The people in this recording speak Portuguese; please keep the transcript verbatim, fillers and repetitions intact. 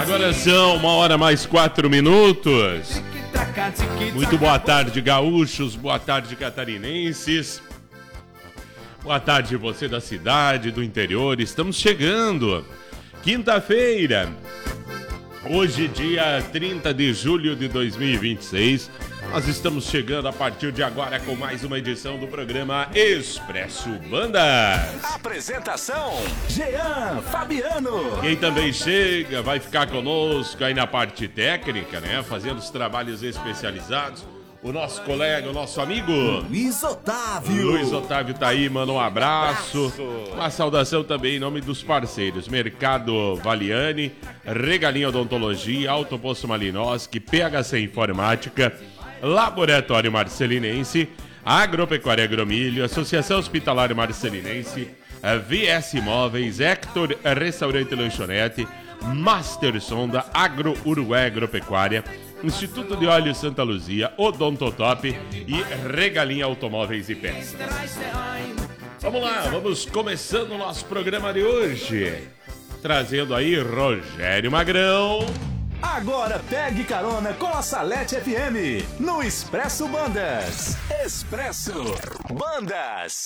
Agora são uma hora mais quatro minutos. Muito boa tarde, gaúchos. Boa tarde, catarinenses. Boa tarde, você da cidade, do interior. Estamos chegando. Quinta-feira. Hoje, dia trinta de julho de dois mil e vinte e seis. Nós estamos chegando a partir de agora com mais uma edição do programa Expresso Bandas. Apresentação, Jean Fabiano. Quem também chega vai ficar conosco aí na parte técnica, né? Fazendo os trabalhos especializados. O nosso colega, o nosso amigo Luiz Otávio. Luiz Otávio tá aí, manda um abraço. Uma saudação também em nome dos parceiros Mercado Valiani, Regalinha Odontologia, Alto Posto Malinowski, P H C Informática, Laboratório Marcelinense, Agropecuária Agromilho, Associação Hospitalar Marcelinense, V S Imóveis, Hector Restaurante e Lanchonete, Master Sonda, Agro Uruguai Agropecuária, Instituto de Óleo Santa Luzia, Odontotop e Regalinha Automóveis e Peças. Vamos lá, vamos começando o nosso programa de hoje, trazendo aí Rogério Magrão. Agora pegue carona com a Salete F M no Expresso Bandas. Expresso Bandas.